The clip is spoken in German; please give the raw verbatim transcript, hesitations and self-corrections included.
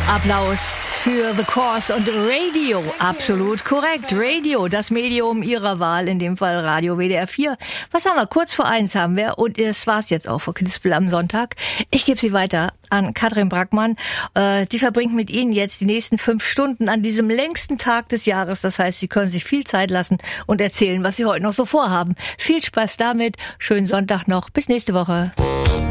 Applaus für The Course und Radio. Absolut korrekt. Radio, das Medium Ihrer Wahl, in dem Fall Radio W D R vier. Was haben wir? Kurz vor eins haben wir. Und das war's jetzt auch für Knispel am Sonntag. Ich gebe Sie weiter an Katrin Brackmann. Äh, die verbringt mit Ihnen jetzt die nächsten fünf Stunden an diesem längsten Tag des Jahres. Das heißt, Sie können sich viel Zeit lassen und erzählen, was Sie heute noch so vorhaben. Viel Spaß damit. Schönen Sonntag noch. Bis nächste Woche.